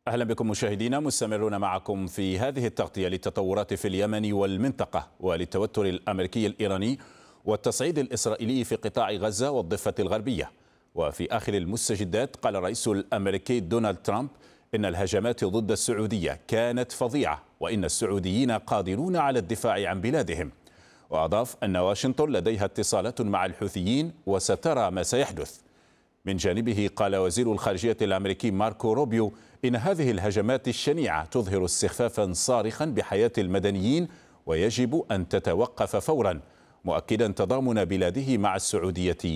أهلا بكم مشاهدينا، مستمرون معكم في هذه التغطية للتطورات في اليمن والمنطقة وللتوتر الأمريكي الإيراني والتصعيد الإسرائيلي في قطاع غزة والضفة الغربية. وفي آخر المستجدات قال الرئيس الأمريكي دونالد ترامب إن الهجمات ضد السعودية كانت فظيعة وإن السعوديين قادرون على الدفاع عن بلادهم. وأضاف أن واشنطن لديها اتصالات مع الحوثيين وسترى ما سيحدث. من جانبه قال وزير الخارجية الأمريكي ماركو روبيو إن هذه الهجمات الشنيعة تظهر استخفافا صارخا بحياة المدنيين ويجب أن تتوقف فورا، مؤكدا تضامن بلاده مع السعودية